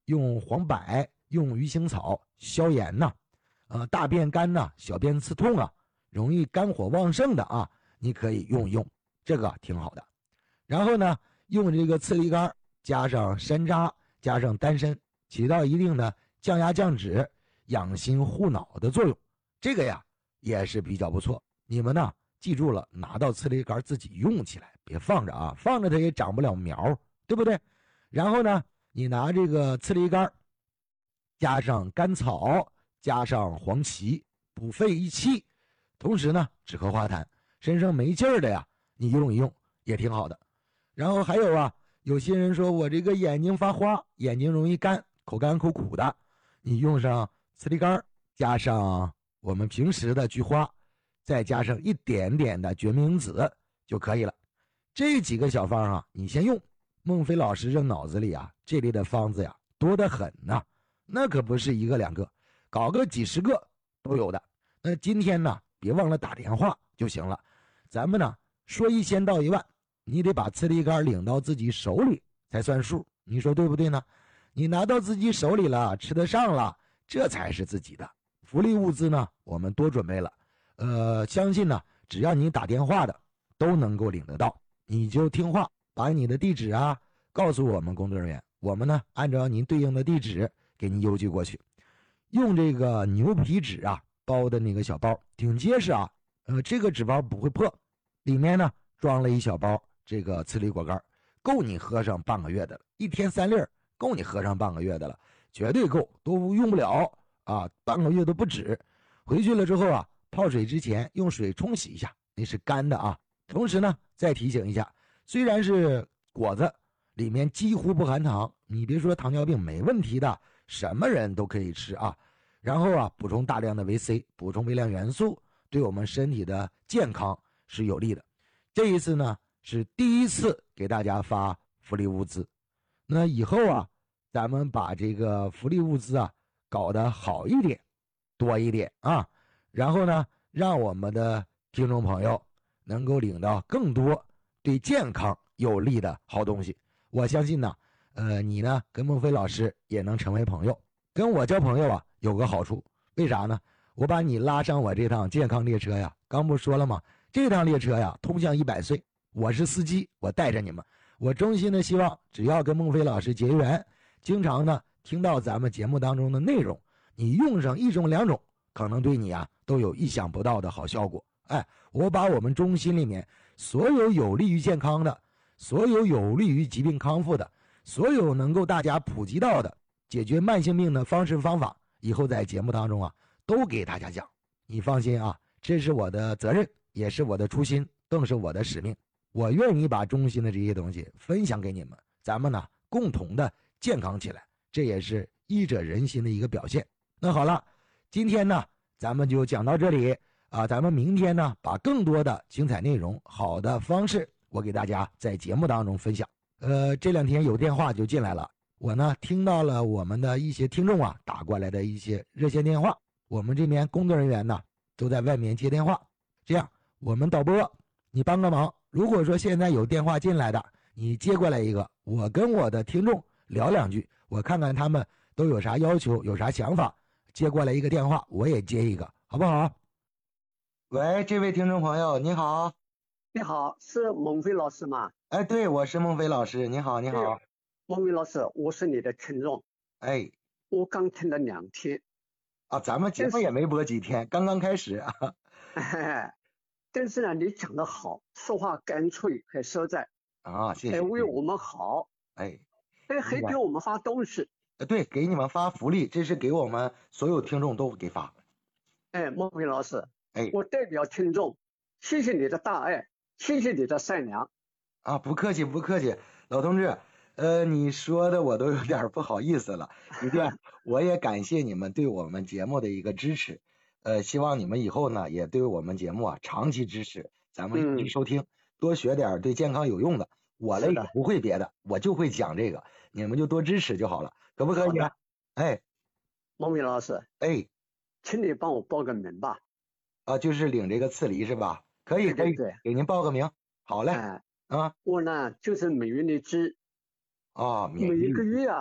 用黄柏、用鱼腥草消炎呐，大便干呐，小便刺痛啊，容易肝火旺盛的啊，你可以用一用，这个挺好的。然后呢，用这个刺梨干加上山楂加上丹参，起到一定的降压降脂、养心护脑的作用，这个呀也是比较不错。你们呢记住了，拿到刺梨干自己用起来，别放着啊，放着它也长不了苗，对不对？然后呢，你拿这个刺梨干加上甘草加上黄芪，补肺益气，同时呢止咳化痰，身上没劲儿的呀，你用一用也挺好的。然后还有啊，有些人说我这个眼睛发花，眼睛容易干，口干口苦的，你用上刺梨干加上我们平时的菊花，再加上一点点的决明子就可以了。这几个小方啊，你先用。孟非老师这脑子里啊，这类的方子呀多得很呐，那可不是一个两个，搞个几十个都有的。那今天呢，别忘了打电话就行了。咱们呢说一千道一万，你得把刺梨干领到自己手里才算数，你说对不对呢？你拿到自己手里了，吃得上了，这才是自己的福利物资呢。我们多准备了，相信呢，只要你打电话的，都能够领得到。你就听话，把你的地址啊告诉我们工作人员，我们呢按照您对应的地址给您邮寄过去。用这个牛皮纸啊包的那个小包，挺结实啊，这个纸包不会破，里面呢装了一小包这个刺梨果干，够你喝上半个月的了，1天3粒够你喝上半个月的了，绝对够，都用不了啊，半个月都不止。回去了之后啊，泡水之前用水冲洗一下，那是干的啊。同时呢，再提醒一下，虽然是果子，里面几乎不含糖，你别说糖尿病没问题的，什么人都可以吃啊。然后啊，补充大量的维 C， 补充微量元素，对我们身体的健康是有利的。这一次呢，是第一次给大家发福利物资，那以后啊，咱们把这个福利物资啊搞得好一点，多一点啊，然后呢，让我们的听众朋友能够领到更多对健康有利的好东西。我相信呢，你呢跟孟非老师也能成为朋友，跟我交朋友啊有个好处，为啥呢？我把你拉上我这趟健康列车呀，刚不说了吗？这趟列车呀通向100岁，我是司机，我带着你们。我衷心的希望，只要跟孟非老师结缘，经常呢听到咱们节目当中的内容，你用上1种2种，可能对你啊都有意想不到的好效果。哎，我把我们中心里面所有有利于健康的，所有有利于疾病康复的，所有能够大家普及到的解决慢性病的方式方法，以后在节目当中啊都给大家讲。你放心啊，这是我的责任，也是我的初心，更是我的使命。我愿意把中心的这些东西分享给你们，咱们呢共同的健康起来，这也是医者仁心的一个表现。那好了，今天呢咱们就讲到这里啊，咱们明天呢把更多的精彩内容、好的方式，我给大家在节目当中分享。这2天有电话就进来了，我呢听到了我们的一些听众啊打过来的一些热线电话，我们这边工作人员呢都在外面接电话，这样我们导播你帮个忙，如果说现在有电话进来的，你接过来一个，我跟我的听众聊2句，我看看他们都有啥要求，有啥想法，接过来一个电话，我也接一个，好不好？喂，这位听众朋友，你好。 你好，是孟非老师吗？ 哎，对，我是孟非老师，你好，你好。 孟非老师，我是你的听众。 哎， 我刚听了2天。 啊，咱们节目也没播几天，刚刚开始啊。 但是呢，你讲得好，说话干脆还实在啊，谢谢。 为我们好。还给我们发东西。 对，给你们发福利，这是给我们所有听众都给发。 孟非老师，我代表听众，谢谢你的大爱，谢谢你的善良。 啊，不客气，不客气，老同志，你说的我都有点不好意思了。一定，我也感谢你们对我们节目的一个支持。希望你们以后呢也对我们节目啊长期支持，咱们一直收听，多学点对健康有用的。我呢也不会别的，我就会讲这个，你们就多支持就好了，可不可以？ 孟非老师，请你帮我报个名吧。 啊，就是领这个刺梨是吧？可以，可以，给您报个名。好嘞。 我呢就是每月的支。每一个月啊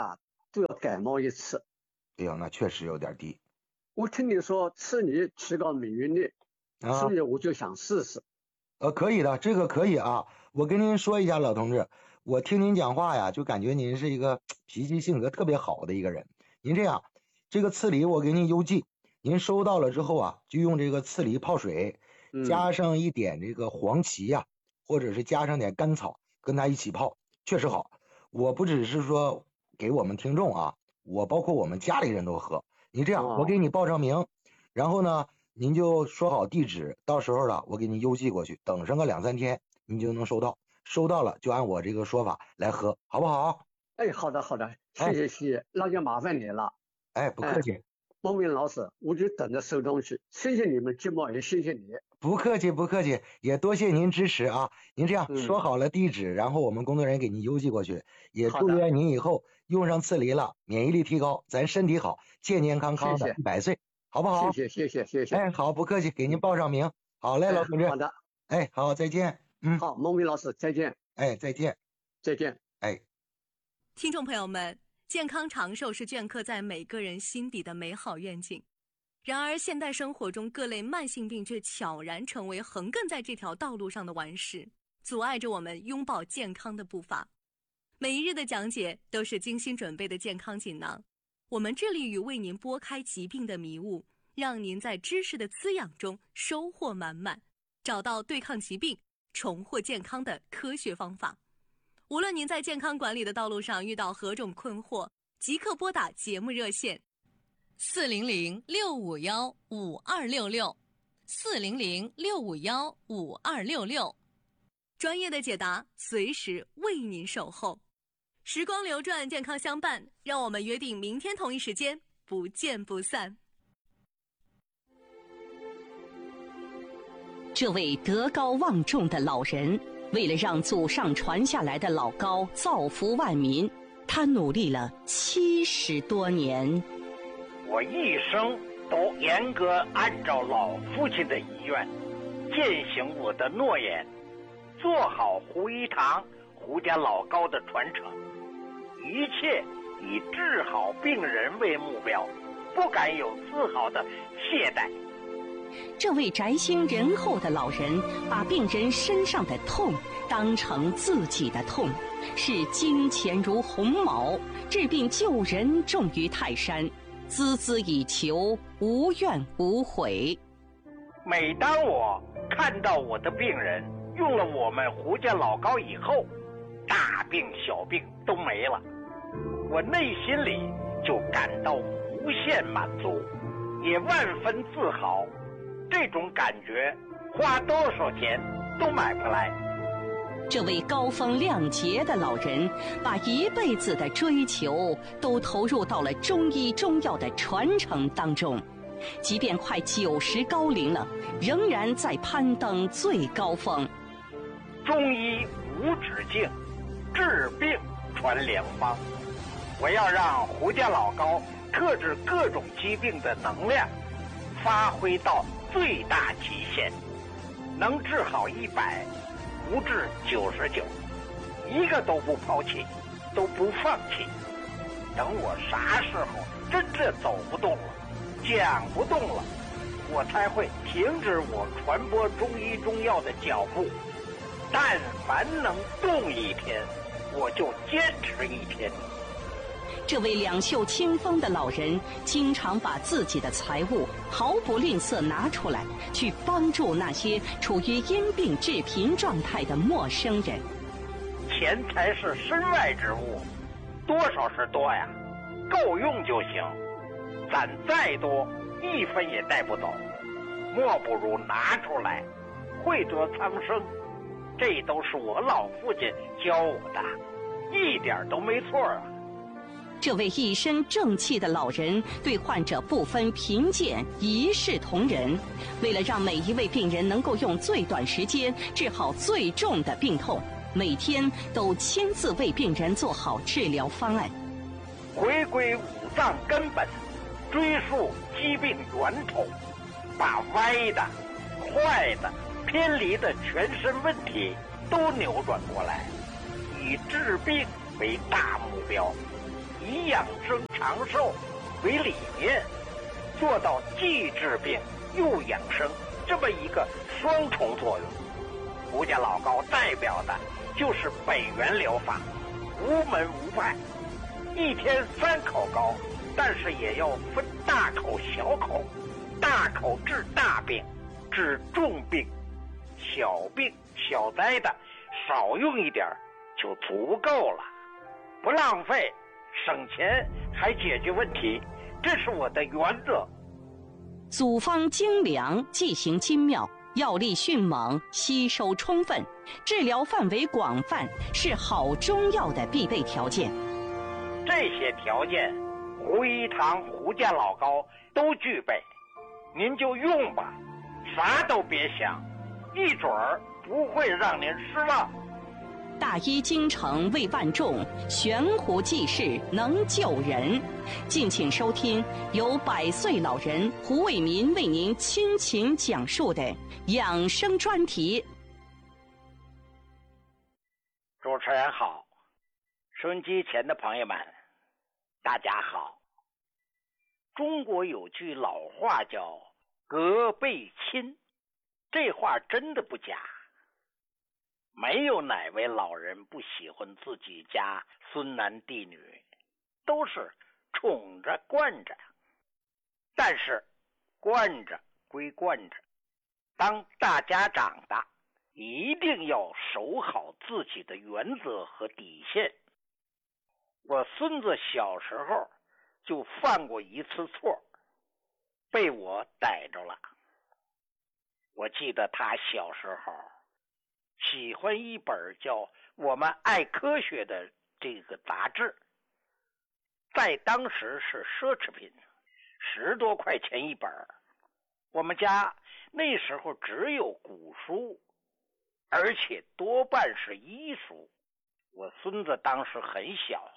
都要感冒一次。 哎呀，那确实有点低。 我听你说吃梨提高免疫力，所以我就想试试。 可以的，这个可以啊。我跟您说一下，老同志，我听您讲话呀，就感觉您是一个脾气性格特别好的一个人。您这样，这个刺梨我给您邮寄，您收到了之后啊，就用这个刺梨泡水，加上一点这个黄芪呀，或者是加上点甘草，跟它一起泡，确实好。我不只是说给我们听众啊，我包括我们家里人都喝。你这样，我给你报上名，然后呢，您就说好地址，到时候呢，我给你邮寄过去，等上个2-3天，你就能收到。收到了就按我这个说法来喝，好不好？ 哎，好的好的，谢谢，那就麻烦你了。 哎，不客气。 孟明老师，我就等着收东西，谢谢你们节目，也谢谢你。 不客气不客气，也多谢您支持啊。您这样说好了地址，然后我们工作人员给您邮寄过去，也祝愿您以后用上刺梨了，免疫力提高，咱身体好，健健康康的100岁，好不好？ 谢谢。 哎，好，不客气，给您报上名。好嘞，老同志。 好的。 哎，好，再见。 好，孟明老师，再见。 哎，再见。 哎， 听众朋友们，健康长寿是镌刻在每个人心底的美好愿景。然而，现代生活中各类慢性病却悄然成为横亘在这条道路上的顽石，阻碍着我们拥抱健康的步伐。每一日的讲解都是精心准备的健康锦囊，我们致力于为您拨开疾病的迷雾，让您在知识的滋养中收获满满，找到对抗疾病、重获健康的科学方法。无论您在健康管理的道路上遇到何种困惑，即刻拨打节目热线400-651-5266，400-651-5266，专业的解答随时为您守候。时光流转，健康相伴，让我们约定明天同一时间不见不散。 这位德高望重的老人，为了让祖上传下来的老高造福万民，他努力了70多年。 我一生都严格按照老父亲的遗愿，践行我的诺言，做好胡一堂胡家老高的传承，一切以治好病人为目标，不敢有丝毫的懈怠。 这位宅心仁厚的老人，把病人身上的痛当成自己的痛，视金钱如鸿毛，治病救人重于泰山，孜孜以求，无怨无悔。 每当我看到我的病人用了我们胡家老高以后，大病小病都没了，我内心里就感到无限满足，也万分自豪。这种感觉花多少钱都买不来。 这位高风亮节的老人，把一辈子的追求都投入到了中医中药的传承当中，即便快90高龄了，仍然在攀登最高峰。 中医无止境，治病传良方。我要让胡家老高克制各种疾病的能量发挥到最大极限，能治好100，不治99，一个都不抛弃，都不放弃。等我啥时候真正走不动了，讲不动了，我才会停止我传播中医中药的脚步。但凡能动一天，我就坚持一天。 这位两袖清风的老人，经常把自己的财物毫不吝啬拿出来，去帮助那些处于因病致贫状态的陌生人。 钱财是身外之物，多少是多呀，够用就行。攒再多，1分也带不走，莫不如拿出来，惠泽苍生。这都是我老父亲教我的，一点都没错啊。 这位一身正气的老人对患者不分贫贱，一视同仁。为了让每一位病人能够用最短时间治好最重的病痛，每天都亲自为病人做好治疗方案。 回归五脏根本，追溯疾病源头，把歪的、坏的、偏离的全身问题都扭转过来，以治病为大目标， 以养生长寿为理念，做到既治病又养生这么一个双重作用。胡家老高代表的就是北元疗法，无门无派，一天3口膏，但是也要分大口小口，大口治大病，治重病，小病小灾的少用一点就足够了，不浪费，省钱还解决问题，这是我的原则。 组方精良，剂行精妙，药力迅猛，吸收充分，治疗范围广泛，是好中药的必备条件。 这些条件，胡一堂、胡家老高都具备，您就用吧，啥都别想，一准儿不会让您失望。 大医精诚为万众，悬壶济世能救人。敬请收听由100岁老人胡伟民为您倾情讲述的养生专题。 主持人好，收音机前的朋友们，大家好。中国有句老话叫隔辈亲，这话真的不假。没有哪位老人不喜欢自己家孙男弟女，都是宠着惯着。但是惯着归惯着，当大家长大，一定要守好自己的原则和底线。我孙子小时候就犯过一次错，被我逮着了。我记得他小时候喜欢一本叫《我们爱科学》的这个杂志，在当时是奢侈品，10多块钱一本。我们家那时候只有古书，而且多半是医书。我孙子当时很小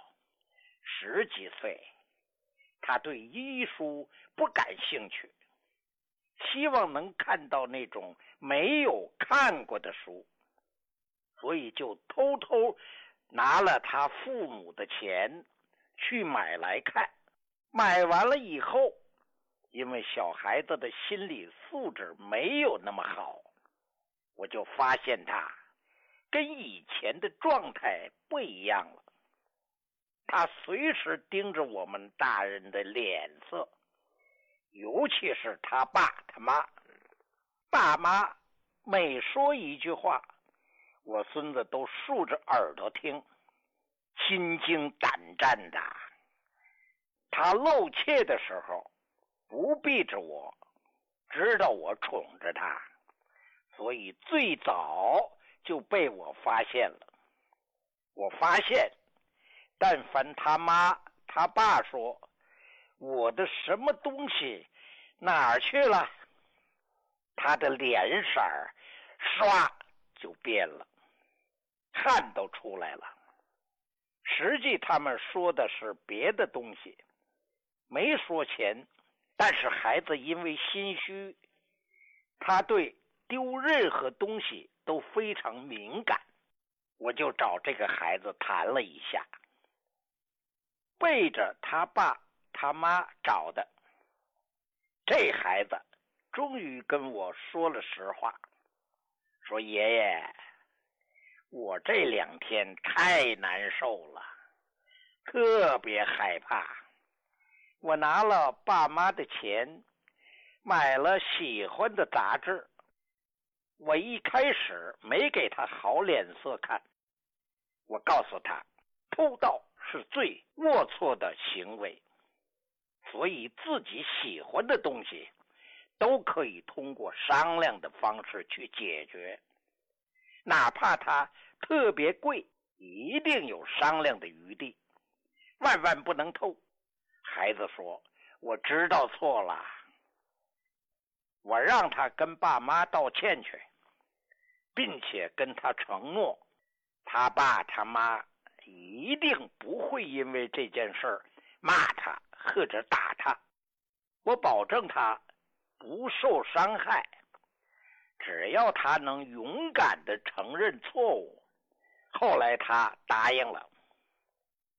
，10几岁，他对医书不感兴趣，希望能看到那种没有看过的书，所以就偷偷拿了他父母的钱去买来看。买完了以后，因为小孩子的心理素质没有那么好，我就发现他跟以前的状态不一样了。他随时盯着我们大人的脸色，尤其是他爸他妈。爸妈每说一句话，我孙子都竖着耳朵听，心惊胆战的。他露怯的时候不避着我，知道我宠着他，所以最早就被我发现了。我发现但凡他妈他爸说我的什么东西哪儿去了，他的脸色唰就变了，汗都出来了。实际他们说的是别的东西，没说钱，但是孩子因为心虚，他对丢任何东西都非常敏感。我就找这个孩子谈了一下，背着他爸他妈找的。这孩子终于跟我说了实话，说爷爷，我这2天太难受了，特别害怕。我拿了爸妈的钱，买了喜欢的杂志。我一开始没给他好脸色看，我告诉他，偷盗是最龌龊的行为，所以自己喜欢的东西都可以通过商量的方式去解决，哪怕它特别贵，一定有商量的余地，万万不能偷。孩子说，我知道错了。我让他跟爸妈道歉去，并且跟他承诺，他爸他妈一定不会因为这件事骂他或者打他，我保证他不受伤害。只要他能勇敢地承认错误。后来他答应了。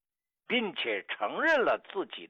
并且承认了自己